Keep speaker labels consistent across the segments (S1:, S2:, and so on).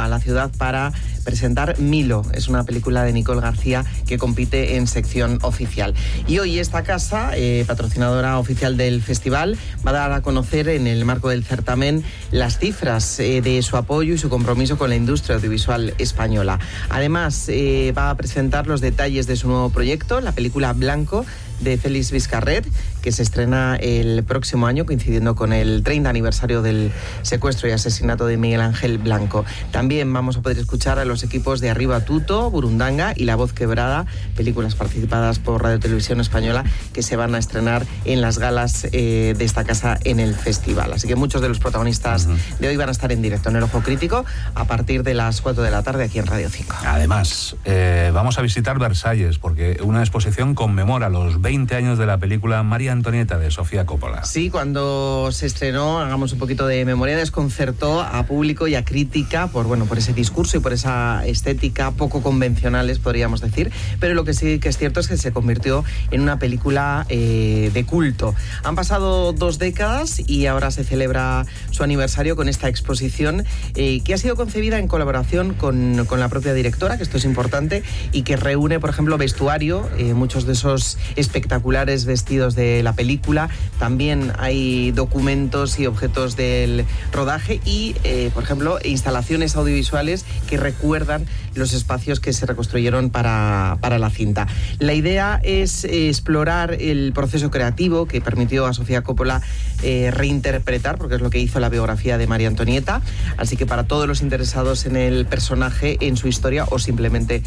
S1: la ciudad para presentar Milo. Es una película de Nicole García que compite en sección oficial. Y hoy esta casa, patrocinadora oficial del festival, va a dar a conocer en el marco del certamen las cifras de su apoyo y su compromiso con la industria audiovisual española. Además, va a presentar los detalles de su nuevo proyecto, la película Blanco, de Félix Vizcarret, que se estrena el próximo año, coincidiendo con el 30 aniversario del secuestro y asesinato de Miguel Ángel Blanco. También vamos a poder escuchar a los equipos de Arriba Tuto, Burundanga y La Voz Quebrada, películas participadas por Radio Televisión Española, que se van a estrenar en las galas de esta casa en el festival. Así que muchos de los protagonistas de hoy van a estar en directo en El Ojo Crítico a partir de las 4 de la tarde aquí en Radio 5.
S2: Además, vamos a visitar Versalles, porque una exposición conmemora los 20 años de la película María Antonieta de Sofía Coppola.
S1: Sí, cuando se estrenó, hagamos un poquito de memoria, desconcertó a público y a crítica por ese discurso y por esa estética poco convencionales, podríamos decir, pero lo que sí que es cierto es que se convirtió en una película de culto. Han pasado 2 décadas y ahora se celebra su aniversario con esta exposición que ha sido concebida en colaboración con la propia directora, que esto es importante, y que reúne, por ejemplo, vestuario, muchos de esos espectaculares vestidos de la película. También hay documentos y objetos del rodaje y, por ejemplo, instalaciones audiovisuales que recuerdan los espacios que se reconstruyeron para la cinta. La idea es explorar el proceso creativo que permitió a Sofía Coppola reinterpretar, porque es lo que hizo la biografía de María Antonieta. Así que para todos los interesados en el personaje, en su historia o simplemente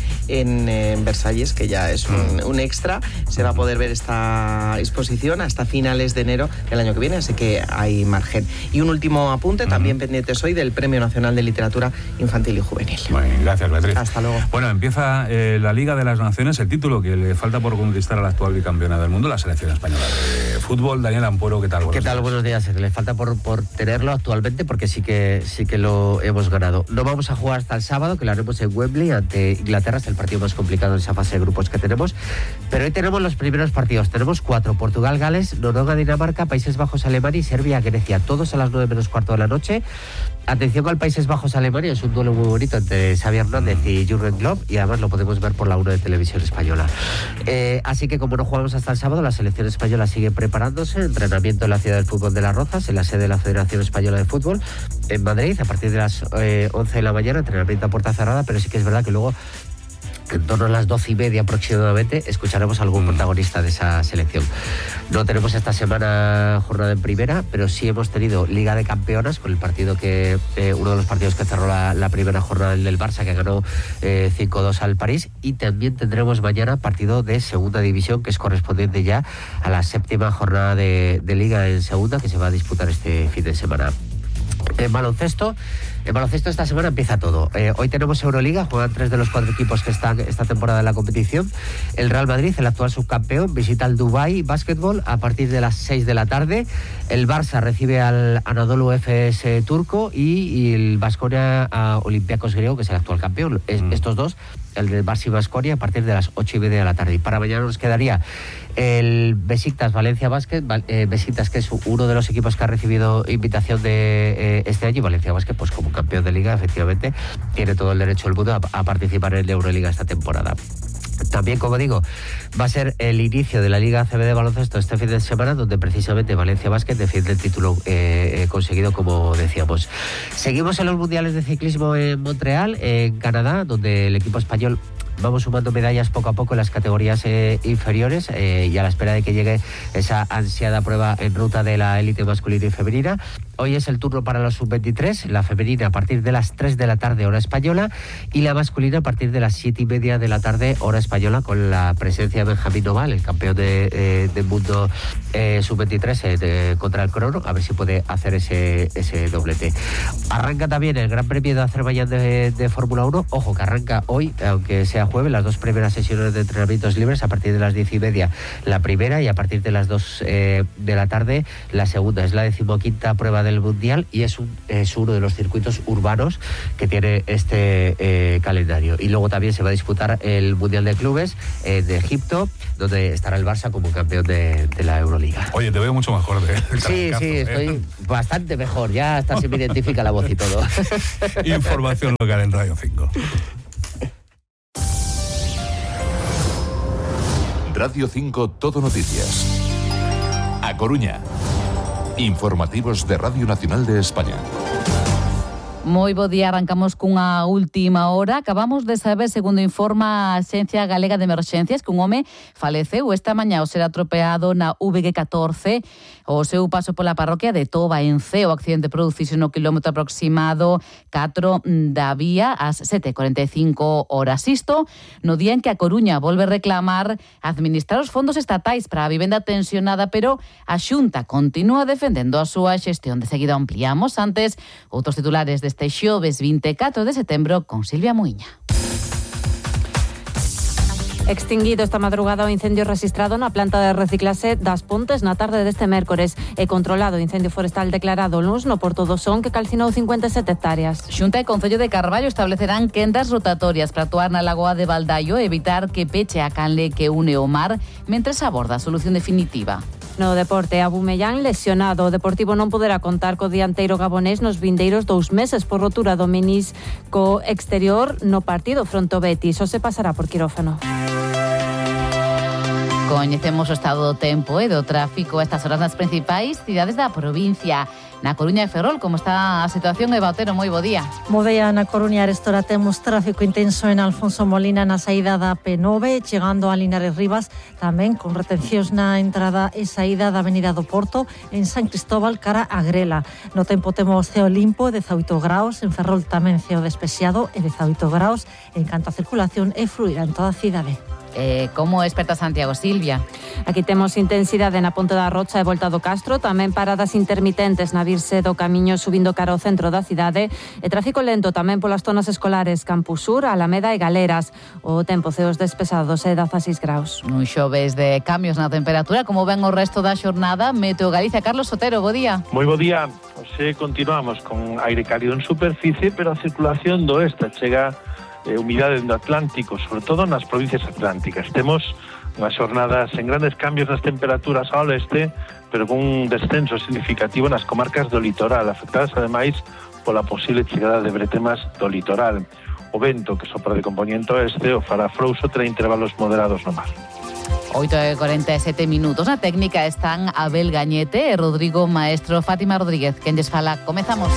S1: en Versalles, que ya es un extra, se va a poder ver esta exposición hasta finales de enero del año que viene, así que hay margen. Y un último apunte, también pendientes hoy, del Premio Nacional de Literatura Infantil y Juvenil.
S2: Bueno, gracias, Beatriz.
S1: Hasta luego.
S2: Bueno, empieza la Liga de las Naciones, el título que le falta por conquistar a la actual bicampeona del mundo, la selección española de fútbol. Daniel Ampuero, ¿qué tal?
S3: ¿Qué tal? Buenos días. Le falta por tenerlo actualmente, porque sí que lo hemos ganado. No vamos a jugar hasta el sábado, que lo haremos en Wembley ante Inglaterra, es el partido más complicado en esa fase de grupos que tenemos, pero hoy tenemos los primeros partidos. Tenemos 4: Portugal, Gales, Noruega, Dinamarca, Países Bajos, Alemania y Serbia, Grecia, todos a las 9 menos cuarto de la noche. Atención al Países Bajos, Alemania, es un duelo muy bonito entre Xavi Hernández y Jürgen Klopp, y además lo podemos ver por la 1 de Televisión Española. Así que como no jugamos hasta el sábado, la selección española sigue preparándose, entrenamiento en la Ciudad del Fútbol de las Rozas, en la sede de la Federación Española de Fútbol, en Madrid, a partir de las 11 de la mañana, entrenamiento a puerta cerrada, pero sí que es verdad que luego, en torno a las 12:30 aproximadamente, escucharemos a algún protagonista de esa selección. No tenemos esta semana jornada en primera, pero sí hemos tenido Liga de Campeonas, con el partido que uno de los partidos que cerró la primera jornada, el del Barça, que ganó 5-2 al París, y también tendremos mañana partido de Segunda División, que es correspondiente ya a la 7ª jornada de Liga en Segunda, que se va a disputar este fin de semana. En baloncesto esta semana empieza todo. Hoy tenemos Euroliga, juegan 3 de los 4 equipos que están esta temporada en la competición. El Real Madrid, el actual subcampeón, visita al Dubai Basketball a partir de las 6 de la tarde. El Barça recibe al Anadolu Efes turco y el Baskonia a Olympiacos griego, que es el actual campeón. Estos dos, el del Barça y Baskonia, a partir de las 8:30 de la tarde. Y para mañana nos quedaría el Besiktas Valencia Basket, Besiktas, que es uno de los equipos que ha recibido invitación de este año, y Valencia Basket, pues como campeón de liga, efectivamente, tiene todo el derecho del mundo a participar en la Euroliga esta temporada. También, como digo, va a ser el inicio de la Liga ACB de baloncesto este fin de semana, donde precisamente Valencia Basket defiende el título conseguido, como decíamos. Seguimos en los mundiales de ciclismo en Montreal, en Canadá, donde el equipo español vamos sumando medallas poco a poco en las categorías inferiores, y a la espera de que llegue esa ansiada prueba en ruta de la élite masculina y femenina. Hoy es el turno para la sub-23, la femenina a partir de las 3 de la tarde, hora española, y la masculina a partir de las 7:30 de la tarde, hora española, con la presencia de Benjamín Noval, el campeón del mundo sub-23 contra el crono, a ver si puede hacer ese doblete. Arranca también el Gran Premio de Azerbaiyán de Fórmula 1, ojo que arranca hoy, aunque sea jueves, las 2 primeras sesiones de entrenamientos libres, a partir de las 10:30 la primera, y a partir de las 2 de la tarde la segunda. Es la 15ª prueba hora del Mundial y es uno de los circuitos urbanos que tiene este calendario. Y luego también se va a disputar el Mundial de Clubes de Egipto, donde estará el Barça como campeón de la Euroliga.
S2: Oye, te veo mucho mejor
S3: Sí, estoy bastante mejor. Ya hasta se me identifica la voz y todo.
S2: Información local en Radio 5.
S4: Radio 5 Todo Noticias. A Coruña. Informativos de Radio Nacional de España.
S5: Moi bo día, arrancamos cunha última hora. Acabamos de saber, segundo informa a Axencia Galega de Emerxencias, que un home faleceu esta mañá ao ser atropeado na VG14 o seu paso pola parroquia de Toba, en Ceo. O accidente producixe no quilómetro aproximado 4 da vía ás 7:45 horas. Isto no día en que a Coruña volve reclamar administrar os fondos estatais para a vivenda tensionada, pero a Xunta continúa defendendo a súa xestión. De seguida ampliamos antes outros titulares deste xoves 24 de setembro con Silvia Muiña.
S6: Extinguido esta madrugada o incendio registrado na planta de reciclaxe das Pontes na tarde deste mércores e controlado o incendio forestal declarado luns no Porto do Son que calcinou 57 hectáreas.
S5: Xunta e Concello de Carballo establecerán quendas rotatorias para actuar na lagoa de Baldaio e evitar que peche a canle que une o mar mentres aborda a solución definitiva.
S6: No deporte, Abumellán lesionado. O Deportivo non poderá contar co dianteiro gabonés nos vindeiros 2 meses por rotura do menisco exterior no partido fronte ao Betis. O se pasará por quirófano.
S5: Coñecemos o estado do tempo e do tráfico a estas horas nas principais cidades da provincia. Na Coruña e Ferrol, como está a situación, Eva Otero, moi bo día.
S7: Bo día na Coruña, arestora temos tráfico intenso en Alfonso Molina na saída da P9, chegando a Linares Rivas, tamén con retencións na entrada e saída da Avenida do Porto, en San Cristóbal cara a Grela. No tempo temos ceo limpo, 18 graus, en Ferrol tamén ceo despexado e 18 graus, en canto a circulación e fluirá en toda a cidade.
S5: Como experta Santiago, Silvia?
S6: Aquí temos intensidade na Ponte da Rocha e Volta do Castro, tamén paradas intermitentes na virse do camiño subindo cara ao centro da cidade e tráfico lento tamén polas zonas escolares Campus Sur, Alameda e Galeras. O tempo ceos despesados e 16 graus.
S5: Un xoves de cambios na temperatura, como ven o resto da xornada. Meteo Galicia, Carlos Sotero, bo día.
S8: Moi bo día. Hoxe continuamos con aire cálido en superficie, pero a circulación do oeste chega humidade do Atlántico, sobre todo nas provincias atlánticas. Temos unhas xornadas en grandes cambios nas temperaturas ao leste, pero con un descenso significativo nas comarcas do litoral, afectadas ademais pola posible chegada de bretemas do litoral. O vento que sopra de componente oeste o fará frouxo tra intervalos moderados no mar.
S5: 8:47 minutos. Na técnica están Abel Gañete e Rodrigo Maestro. Fátima Rodríguez, quen lles fala. Comezamos.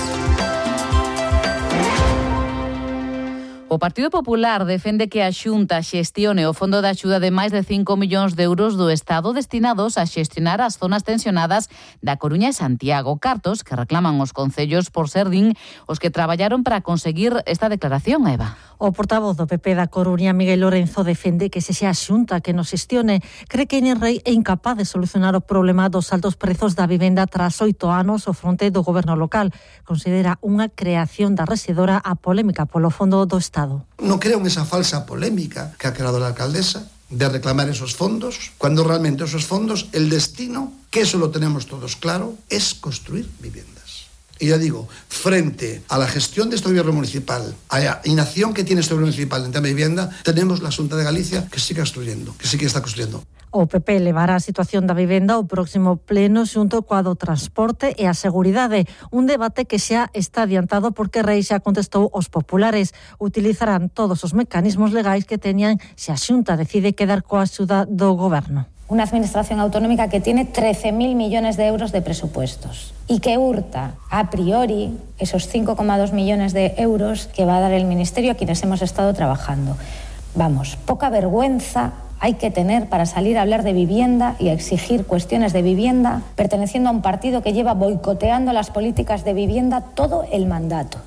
S5: O Partido Popular defende que a Xunta xestione o fondo de axuda de máis de 5 millóns de euros do Estado destinados a xestionar as zonas tensionadas da Coruña e Santiago. Cartos que reclaman os concellos por ser os que traballaron para conseguir esta declaración, Eva.
S7: O portavoz do PP da Coruña, Miguel Lorenzo, defende que se xa a Xunta que nos xestione. Cree que Enerrei é incapaz de solucionar o problema dos altos prezos da vivenda tras 8 anos ao fronte do goberno local. Considera unha creación da rexedora a polémica polo fondo do Estado.
S9: Non creo en esa falsa polémica que ha creado la alcaldesa de reclamar esos fondos, cuando realmente esos fondos, el destino, que eso lo tenemos todos claro, es construir viviendas. Y ya digo, frente a la gestión de este gobierno municipal, a la inacción que tiene este gobierno municipal en tema de vivienda, tenemos la Xunta de Galicia que sigue construyendo, que sí que está construyendo.
S7: O PP levará a situación da vivenda ao próximo pleno xunto coa do transporte e a seguridade. Un debate que xa está adiantado porque Rei xa contestou aos populares. Utilizarán todos os mecanismos legais que teñan se a Xunta decide quedar coa axuda do goberno.
S10: Una administración autonómica que tiene 13.000 millones de euros de presupuestos y que hurta a priori esos 5,2 millones de euros que va a dar el Ministerio a quienes hemos estado trabajando. Vamos, poca vergüenza hay que tener para salir a hablar de vivienda y a exigir cuestiones de vivienda perteneciendo a un partido que lleva boicoteando las políticas de vivienda todo el mandato.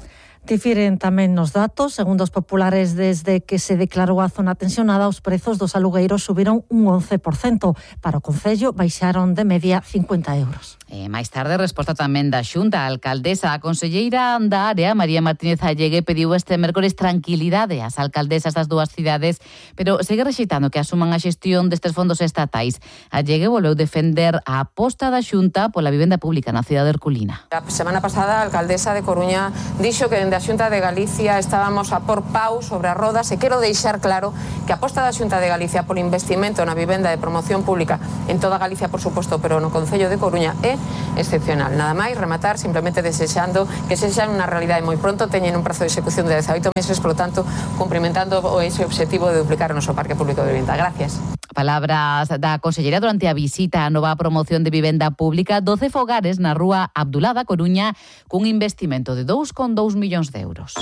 S7: Difiren tamén nos datos. Segundo os populares, desde que se declarou a zona tensionada, os prezos dos alugueiros subiron un 11%. Para o Concello baixaron de media 50 euros.
S5: Máis tarde, resposta tamén da Xunta. A alcaldesa, a conselleira da área, María Martínez Allegue, pediu este mércores tranquilidade ás alcaldesas das dúas cidades, pero segue rexeitando que asuman a xestión destes fondos estatais. Allegue volveu defender a aposta da Xunta pola vivenda pública na cidade herculina.
S11: A semana pasada, a alcaldesa de Coruña dixo que dende a Xunta de Galicia estábamos a por pau sobre as rodas, e quero deixar claro que a aposta da Xunta de Galicia por investimento na vivenda de promoción pública en toda Galicia, por suposto, pero no Concello de Coruña é excepcional. Nada máis, rematar simplemente desexando que sexa unha realidade moi pronto, teñen un prazo de execución de 18 meses, por lo tanto, cumprimentando ese objetivo de duplicar o noso parque público de vivenda. Gracias.
S5: Palabras da conselleira durante a visita á nova promoción de vivenda pública, 12 fogares na rúa Abdulá da Coruña, cun investimento de 2,2 millóns de euros.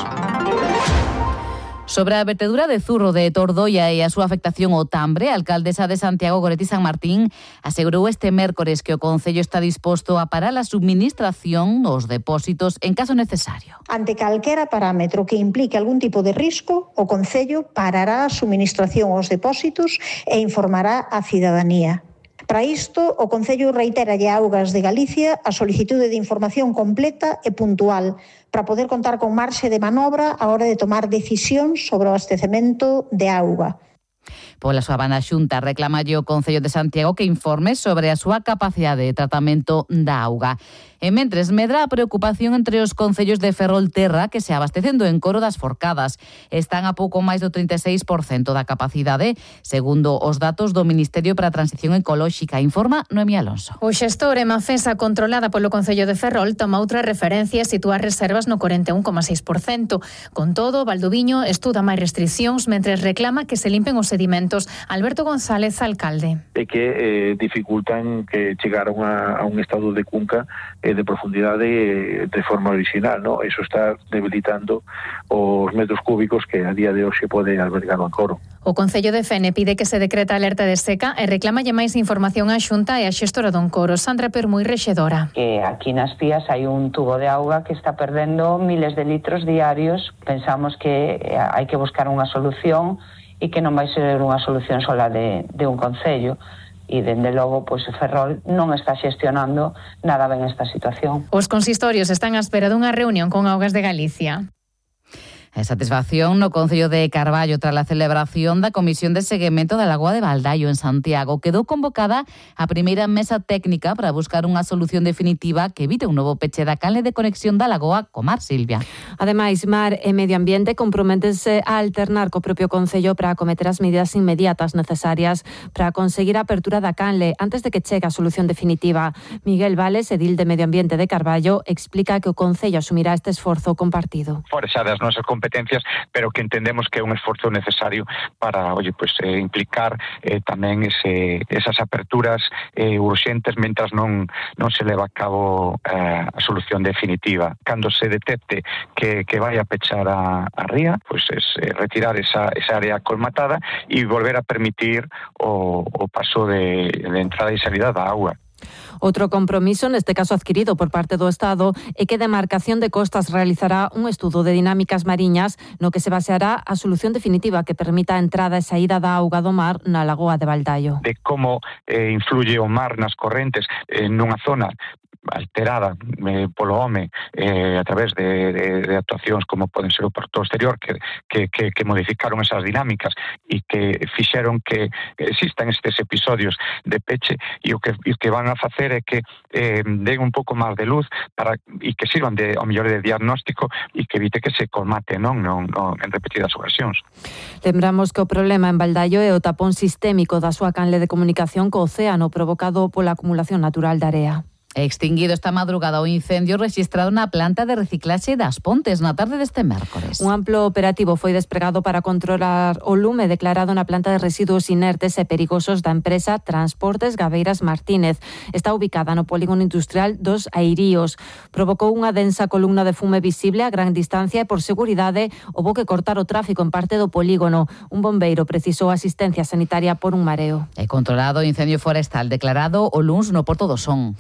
S5: Sobre a vertedura de Zurro de Tordoia e a súa afectación ao tambre, a alcaldesa de Santiago, Goretti San Martín, asegurou este mércores que o Concello está disposto a parar a subministración dos depósitos en caso necesario.
S12: Ante calquera parámetro que implique algún tipo de risco, o Concello parará a subministración aos depósitos e informará á cidadanía. Para isto, o Concello reiteralle a Augas de Galicia a solicitude de información completa e puntual para poder contar con marxe de manobra á hora de tomar decisións sobre o abastecemento de auga.
S5: Pola súa banda, a Xunta reclamalle ao Concello de Santiago que informe sobre a súa capacidade de tratamento da auga. E mentres medra a preocupación entre os concellos de Ferrolterra, que se abastecen do encoro das Forcadas. Están a pouco máis do 36% da capacidade, segundo os datos do Ministerio para a Transición Ecolóxica, informa Noemí Alonso.
S13: O xestor Emafesa, controlada polo Concello de Ferrol, toma outra referencia e sitúa reservas no 41,6%. Con todo, Valdoviño estuda máis restriccións mentres reclama que se limpen os sedimentos. Alberto González, alcalde.
S8: É que dificultan que chegaron a un estado de cunca de profundidade de forma original, ¿no? Eso está debilitando os metros cúbicos que a día de hoxe pode albergar o encoro.
S13: O Concello de Fene pide que se decreta alerta de seca e reclámalle máis información á Xunta e á xestora do encoro. Sandra Permuy, rexedora.
S14: Que aquí nas Pías hai un tubo de auga que está perdendo miles de litros diarios. Pensamos que hai que buscar unha solución e que non vai ser unha solución sola de un concello. E, dende logo, pois Ferrol non está xestionando nada ben esta situación.
S13: Os consistorios están á espera dunha reunión con Augas de Galicia.
S5: A satisfacción no Concello de Carballo tras a celebración da Comisión de Seguimento da Lagoa de Baldaio en Santiago. Quedou convocada a primeira mesa técnica para buscar unha solución definitiva que evite un novo peche da canle de conexión da Lagoa co mar, Silvia.
S6: Ademais, Mar e Medio Ambiente comprométense a alternar co propio Concello para acometer as medidas inmediatas necesarias para conseguir a apertura da canle antes de que chegue a solución definitiva. Miguel Vales, edil de Medio Ambiente de Carballo, explica que o Concello asumirá este esforzo compartido.
S15: Fora xa das nosas competencias, pero que entendemos que é un esforzo necesario para, implicar tamén esas aperturas urxentes mentras non se leva a cabo a solución definitiva. Cando se detecte que vai a pechar a ría, retirar esa área colmatada e volver a permitir o paso de entrada e salida da auga.
S6: Outro compromiso, neste caso adquirido por parte do Estado, é que Demarcación de Costas realizará un estudo de dinámicas mariñas no que se baseará a solución definitiva que permita a entrada e saída da auga do mar na Lagoa de Baldaio.
S15: De como influye o mar nas correntes nunha zona alterada polo home a través de actuacións como poden ser o porto exterior que modificaron esas dinámicas e que fixeron que existan estes episodios de peche e o que van a facer é que den un pouco máis de luz e que sirvan ao mellor de diagnóstico e que evite que se colmate non en repetidas ocasións.
S6: Lembramos que o problema en Baldaio é o tapón sistémico da súa canle de comunicación co océano provocado pola acumulación natural de area.
S5: Extinguido esta madrugada o incendio registrado na planta de reciclaxe das Pontes na tarde deste mércores.
S6: Un amplo operativo foi despregado para controlar o lume declarado na planta de residuos inertes e perigosos da empresa Transportes Gabeiras Martínez. Está ubicada no polígono industrial dos Airíos. Provocou unha densa columna de fume visible a gran distancia e por seguridade houbo que cortar o tráfico en parte do polígono. Un bombeiro precisou asistencia sanitaria por un mareo.
S5: E controlado o incendio forestal declarado o luns no Porto do Son.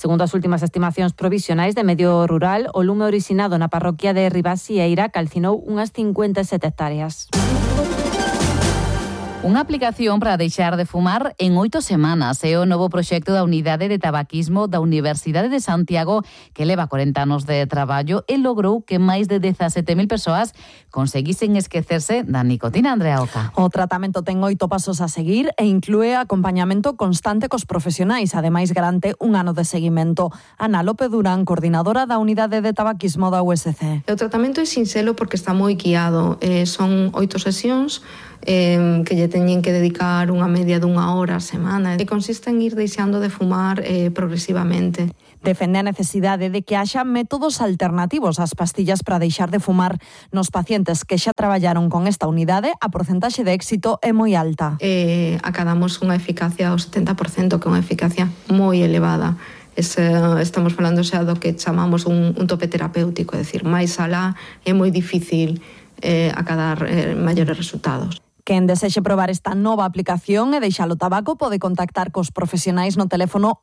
S6: Segundo as últimas estimacións provisionais de Medio Rural, o lume originado na parroquia de Ribasieira calcinou unhas 57 hectáreas.
S5: Unha aplicación para deixar de fumar en 8 semanas é o novo proxecto da Unidade de Tabaquismo da Universidade de Santiago, que leva 40 anos de traballo e logrou que máis de 17.000 persoas conseguisen esquecerse da nicotina. Andrea Oca.
S16: O tratamento ten 8 pasos a seguir e inclúe acompañamento constante cos profesionais. Ademais, garante un ano de seguimento. Ana López Durán, coordinadora da Unidade de Tabaquismo da USC.
S17: O tratamento é sinxelo porque está moi guiado. Son 8 sesións que lle teñen que dedicar unha media dunha hora a semana, e consiste en ir deixando de fumar progresivamente.
S16: Defende a necesidade de que haxa métodos alternativos ás pastillas para deixar de fumar. Nos pacientes que xa traballaron con esta unidade, a porcentaxe de éxito é moi alta.
S17: Acadamos unha eficacia ao 70%, que é unha eficacia moi elevada. Estamos falando xa do que chamamos un tope terapéutico, é dicir, máis alá é moi difícil acadar maiores resultados.
S16: Quen desexe probar esta nova aplicación e deixar o tabaco pode contactar cos profesionais no teléfono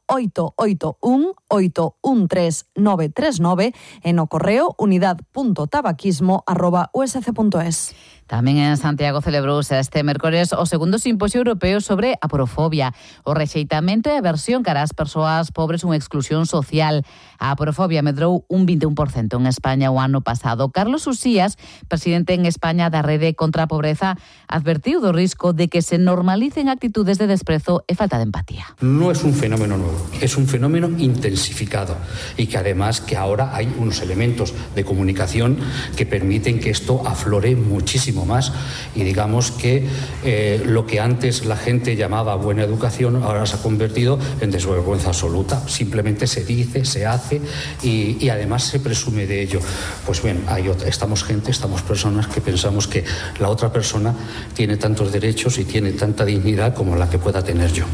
S16: 881-813-939 e no correo unidad.tabaquismo@usc.es.
S5: Tamén en Santiago celebrouse este mércores o segundo simposio europeo sobre aporofobia, o rexeitamento e aversión cara ás persoas pobres, unha exclusión social. A aporofobia medrou un 21% en España o ano pasado. Carlos Usías, presidente en España da Rede contra a Pobreza, advertiu do risco de que se normalicen actitudes de desprezo e falta de empatía.
S18: No es un fenómeno nuevo, es un fenómeno intensificado y que además que ahora hay unos elementos de comunicación que permiten que esto aflore muchísimo más, y digamos que lo que antes la gente llamaba buena educación ahora se ha convertido en desvergüenza absoluta. Simplemente se dice, se hace y además se presume de ello. Pues bien, estamos personas que pensamos que la otra persona tiene tantos derechos y tiene tanta dignidad como la que pueda tener yo.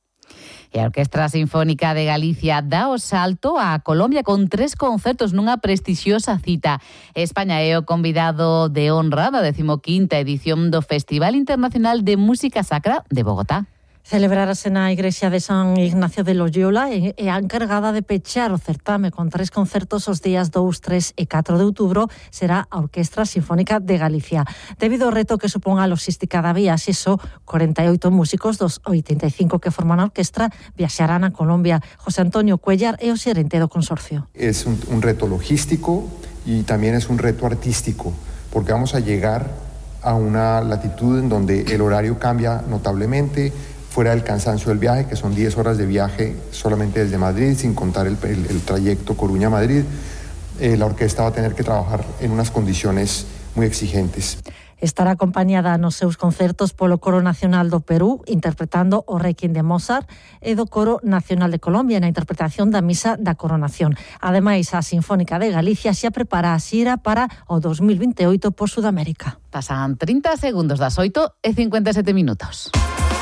S5: E a Orquestra Sinfónica de Galicia dá o salto a Colombia con 3 concertos nunha prestixiosa cita. España é o convidado de honra da 15ª edición do Festival Internacional de Música Sacra de Bogotá.
S7: Celebrarase na igrexa de San Ignacio de Loyola e a encargada de pechar o certame con 3 concertos os días 2, 3 e 4 de outubro será a Orquestra Sinfónica de Galicia. Debido ao reto que supón a logística da viaxe, só 48 músicos dos 85 que forman a orquestra viaxarán a Colombia. José Antonio Cuellar é o xerente do consorcio.
S19: Es un reto logístico y también es un reto artístico, porque vamos a llegar a una latitud en donde el horario cambia notablemente, fuera del cansancio del viaje, que son 10 horas de viaje solamente desde Madrid, sin contar el trayecto Coruña-Madrid. La orquesta va a tener que trabajar en unas condiciones muy exigentes.
S7: Estará acompañada nos seus concertos polo Coro Nacional do Perú, interpretando o Requiem de Mozart, e do Coro Nacional de Colombia na interpretación da Misa da Coronación. Ademais, a Sinfónica de Galicia xa prepara a xira para o 2028 por Sudamérica.
S5: Pasan 30 segundos das 8:57.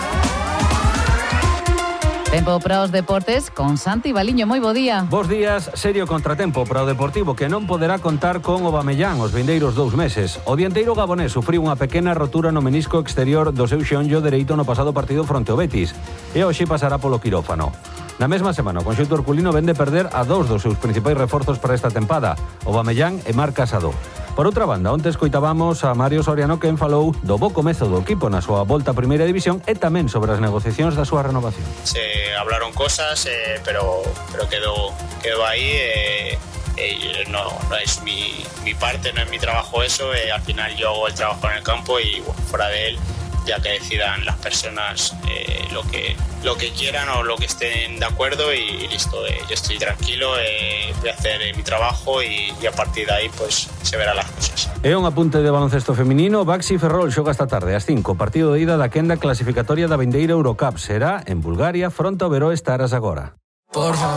S5: Tempo para os deportes con Santi Baliño. Moi bo día.
S20: Bos días. Serio contratempo para o Deportivo, que non poderá contar con Aubameyang os vindeiros 2 meses. O dianteiro gabonés sufriu unha pequena rotura no menisco exterior do seu xeonllo dereito no pasado partido fronte ao Betis e hoxe pasará polo quirófano. Na mesma semana, o conxunto herculino vende perder a 2 dos seus principais reforzos para esta tempada, Aubameyang e Marc Casado. Por outra banda, onte escoitábamos a Mario Soriano, quen falou do bo comezo do equipo na súa volta a Primeira División e tamén sobre as negociacións da súa renovación.
S21: Se hablaron cosas, pero quedó ahí. No es mi parte, no es mi trabajo eso. Al final yo hago el trabajo en el campo y bueno, fuera de él, ya que decidan las personas lo que quieran o lo que estén de acuerdo y listo. Yo estoy tranquilo, voy a hacer mi trabajo y a partir de ahí pues se verán las cosas.
S20: É un apunte de baloncesto feminino. Baxi Ferrol xoga esta tarde ás 5, partido de ida da quenda clasificatoria da vindeira Eurocup. Será en Bulgaria fronte ao Veró Staras agora.